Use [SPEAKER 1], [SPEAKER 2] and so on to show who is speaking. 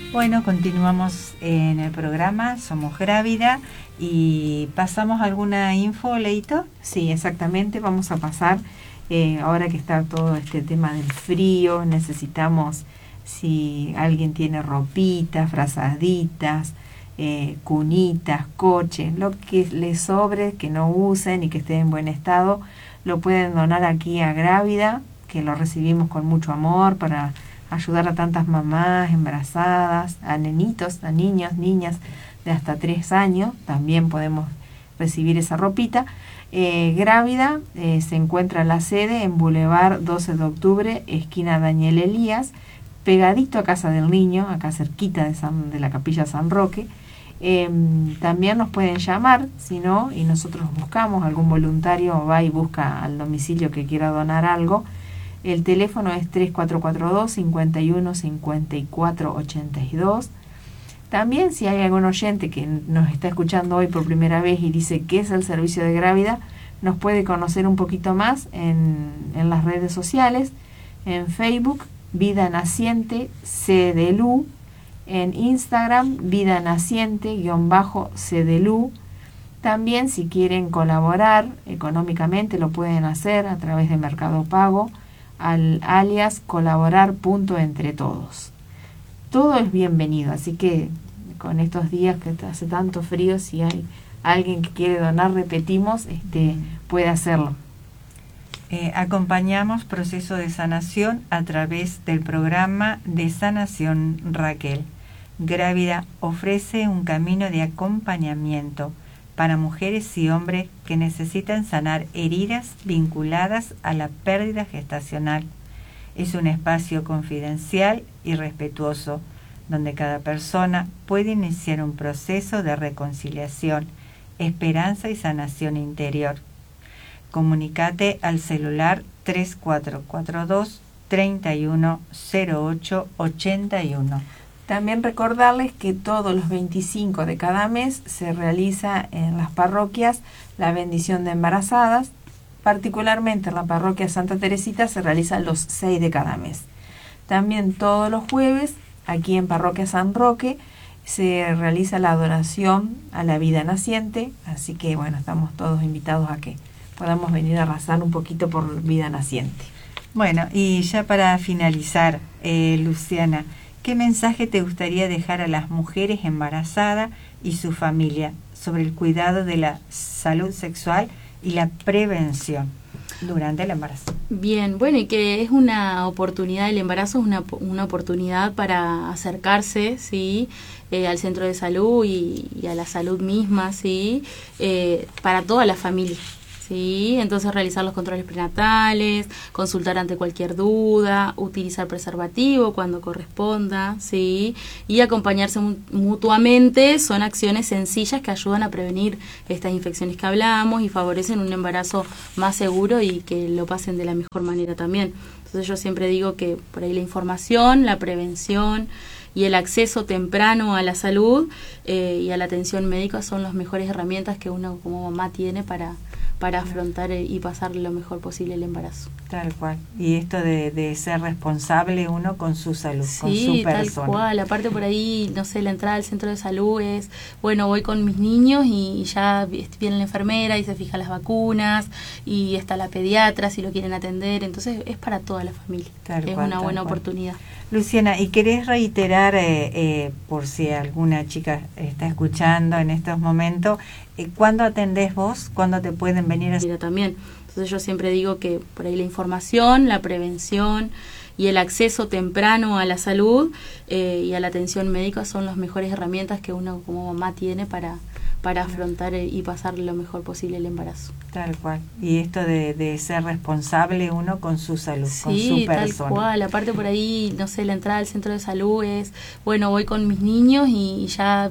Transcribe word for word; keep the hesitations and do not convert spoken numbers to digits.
[SPEAKER 1] Bueno, continuamos en el programa Somos Grávida y pasamos alguna info, Leito.
[SPEAKER 2] Sí, exactamente, vamos a pasar, eh, ahora que está todo este tema del frío, necesitamos, si alguien tiene ropitas, frazaditas, eh, cunitas, coches, lo que les sobre, que no usen y que esté en buen estado, lo pueden donar aquí a Grávida, que lo recibimos con mucho amor para ayudar a tantas mamás embarazadas, a nenitos, a niños, niñas de hasta tres años, también podemos recibir esa ropita. Eh, Grávida eh, se encuentra la sede en Boulevard doce de octubre, esquina Daniel Elías, pegadito a Casa del Niño, acá cerquita de, San, de la Capilla San Roque. Eh, también nos pueden llamar, si no, y nosotros buscamos, algún voluntario va y busca al domicilio que quiera donar algo. El teléfono es tres cuatro cuatro dos, cinco uno, cinco cuatro ocho dos. También, si hay algún oyente que nos está escuchando hoy por primera vez y dice qué es el servicio de Grávida, nos puede conocer un poquito más en, en las redes sociales, en Facebook, Vida Naciente C D L U, en Instagram, Vida Naciente-C D L U. También, si quieren colaborar económicamente, lo pueden hacer a través de Mercado Pago, al alias colaborar punto entre todos. Todo es bienvenido, así que con estos días que hace tanto frío, si hay alguien que quiere donar, repetimos, este puede hacerlo.
[SPEAKER 1] Eh, acompañamos proceso de sanación a través del programa de sanación Raquel. Grávida ofrece un camino de acompañamiento para mujeres y hombres que necesitan sanar heridas vinculadas a la pérdida gestacional. Es un espacio confidencial y respetuoso, donde cada persona puede iniciar un proceso de reconciliación, esperanza y sanación interior. Comunícate al celular tres cuatro cuatro dos, treinta y uno, cero ocho, ochenta y uno.
[SPEAKER 2] También recordarles que todos los veinticinco de cada mes se realiza en las parroquias la bendición de embarazadas. Particularmente en la parroquia Santa Teresita se realiza los seis de cada mes. También todos los jueves, aquí en Parroquia San Roque, se realiza la adoración a la vida naciente. Así que bueno, estamos todos invitados a que podamos venir a rezar un poquito por vida naciente.
[SPEAKER 1] Bueno, y ya para finalizar, eh, Luciana, ¿qué mensaje te gustaría dejar a las mujeres embarazadas y su familia sobre el cuidado de la salud sexual y la prevención durante el embarazo?
[SPEAKER 3] Bien, bueno, y que es una oportunidad, el embarazo es una, una oportunidad para acercarse, ¿sí? Eh, al centro de salud y, y a la salud misma, ¿sí? Eh, para toda la familia. Sí, entonces realizar los controles prenatales, consultar ante cualquier duda, utilizar preservativo cuando corresponda, sí, y acompañarse mutuamente son acciones sencillas que ayudan a prevenir estas infecciones que hablamos y favorecen un embarazo más seguro y que lo pasen de la mejor manera también. Entonces yo siempre digo que por ahí la información, la prevención y el acceso temprano a la salud eh, y a la atención médica son las mejores herramientas que uno como mamá tiene para para afrontar y pasar lo mejor posible el embarazo.
[SPEAKER 1] Tal cual. Y esto de, de ser responsable uno con su salud,
[SPEAKER 3] sí,
[SPEAKER 1] con su persona.
[SPEAKER 3] Sí, tal cual. Aparte por ahí, no sé, la entrada al centro de salud es, bueno, voy con mis niños y, y ya viene la enfermera y se fija las vacunas y está la pediatra si lo quieren atender. Entonces es para toda la familia.
[SPEAKER 1] Tal
[SPEAKER 3] es
[SPEAKER 1] cual,
[SPEAKER 3] una buena
[SPEAKER 1] cual.
[SPEAKER 3] oportunidad.
[SPEAKER 1] Luciana, ¿y querés reiterar, eh, eh, por si alguna chica está escuchando en estos momentos, eh, cuándo atendés vos? ¿Cuándo te pueden venir a...?
[SPEAKER 3] Mira, también. Entonces yo siempre digo que por ahí la información, la prevención y el acceso temprano a la salud eh, y a la atención médica son las mejores herramientas que uno como mamá tiene para, para afrontar y pasar lo mejor posible el embarazo.
[SPEAKER 1] Tal cual. Y esto de, de ser responsable uno con su salud,
[SPEAKER 3] sí,
[SPEAKER 1] con su persona.
[SPEAKER 3] Sí, tal cual. Aparte por ahí, no sé, la entrada al centro de salud es, bueno, voy con mis niños y ya